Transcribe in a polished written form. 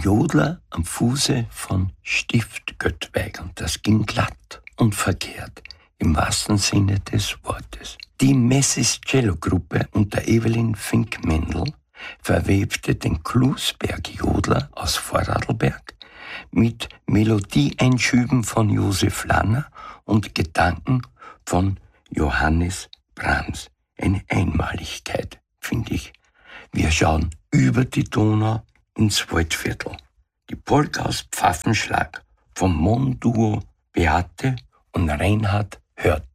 Jodler am Fuße von Stift Göttweig und das ging glatt und verkehrt, im wahrsten Sinne des Wortes. Die Messis Cello-Gruppe unter Evelyn Fink-Mendel verwebte den Klusberg-Jodler aus Vorarlberg mit Melodieeinschüben von Josef Lanner und Gedanken von Johannes Brahms. Eine Einmaligkeit, finde ich. Wir schauen über die Donau ins Waldviertel. Die Polka aus Pfaffenschlag vom Mon-Duo Beate und Reinhard Hört.